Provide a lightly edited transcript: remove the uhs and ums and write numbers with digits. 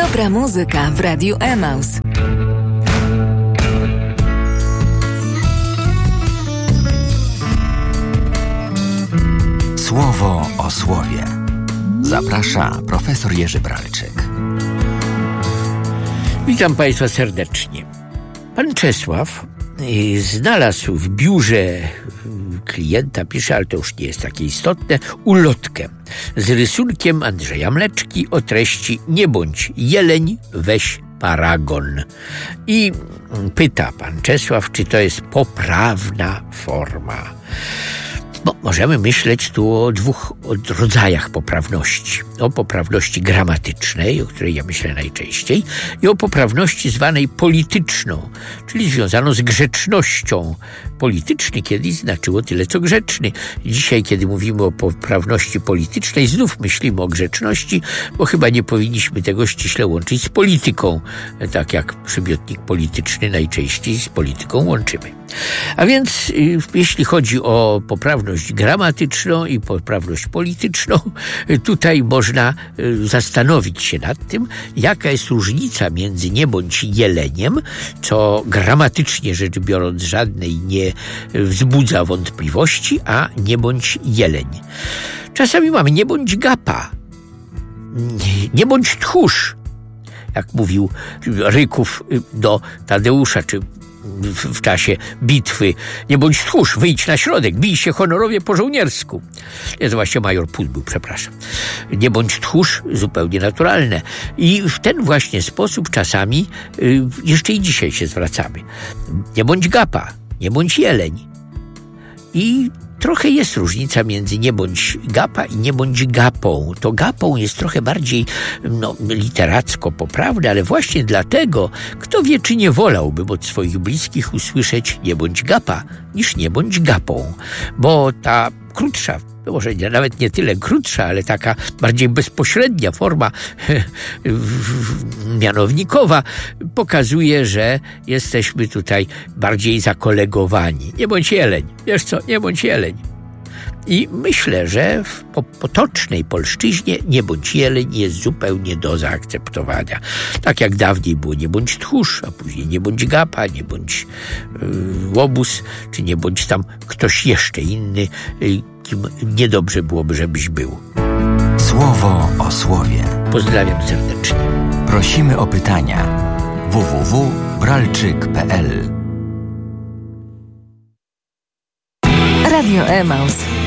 Dobra muzyka w Radiu Emaus. Słowo o słowie. Zaprasza profesor Jerzy Bralczyk. Witam Państwa serdecznie. Pan Czesław znalazł w biurze klienta, pisze, ale to już nie jest takie istotne, ulotkę z rysunkiem Andrzeja Mleczki o treści: nie bądź jeleń, weź paragon. I pyta pan Czesław, czy to jest poprawna forma. Bo możemy myśleć tu o dwóch rodzajach poprawności. O poprawności gramatycznej, o której ja myślę najczęściej, i o poprawności zwanej polityczną, czyli związaną z grzecznością. Polityczny kiedyś znaczyło tyle, co grzeczny. Dzisiaj, kiedy mówimy o poprawności politycznej, znów myślimy o grzeczności, bo chyba nie powinniśmy tego ściśle łączyć z polityką, tak jak przymiotnik polityczny najczęściej z polityką łączymy. A więc jeśli chodzi o poprawność gramatyczną i poprawność polityczną, tutaj można zastanowić się nad tym, jaka jest różnica między nie bądź jeleniem, co gramatycznie rzecz biorąc żadnej nie wzbudza wątpliwości, a nie bądź jeleń. Czasami mamy nie bądź gapa, nie bądź tchórz, jak mówił Ryków do Tadeusza, czy w czasie bitwy: nie bądź tchórz, wyjdź na środek, bij się honorowie po żołniersku. Nie, to właśnie major Put był, przepraszam. Nie bądź tchórz, zupełnie naturalne. I w ten właśnie sposób czasami, jeszcze i dzisiaj się zwracamy. Nie bądź gapa, nie bądź jeleń. I trochę jest różnica między nie bądź gapa i nie bądź gapą. To gapą jest trochę bardziej literacko poprawne, ale właśnie dlatego, kto wie, czy nie wolałbym od swoich bliskich usłyszeć nie bądź gapa, niż nie bądź gapą. Bo ta krótsza, może nawet nie tyle krótsza, ale taka bardziej bezpośrednia forma mianownikowa pokazuje, że jesteśmy tutaj bardziej zakolegowani. Nie bądź jeleń. Wiesz co? Nie bądź jeleń. I myślę, że w potocznej polszczyźnie nie bądź jeleń jest zupełnie do zaakceptowania. Tak jak dawniej było nie bądź tchórz, a później nie bądź gapa, nie bądź łobuz, czy nie bądź tam ktoś jeszcze inny, kim niedobrze byłoby, żebyś był. Słowo o słowie. Pozdrawiam serdecznie. Prosimy o pytania. www.bralczyk.pl Radio Emaus.